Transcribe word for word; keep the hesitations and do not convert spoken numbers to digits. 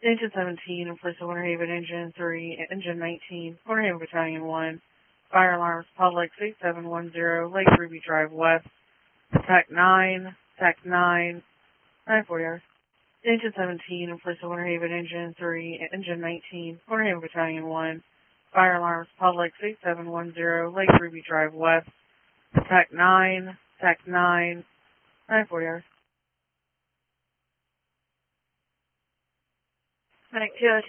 Engine seventeen, and Police of Winter Haven, Engine three, Engine nineteen, Winter Haven Battalion one, Fire Alarms, Public six seven one zero, Lake Ruby Drive West, TAC nine, TAC nine, nine forty hours. Engine seventeen, and Police of Winter Haven, Engine three, Engine nineteen, Winter Haven Battalion one, Fire Alarms, Public six seven one zero, Lake Ruby Drive West, TAC nine, TAC nine, nine forty hours. Medic two oh two.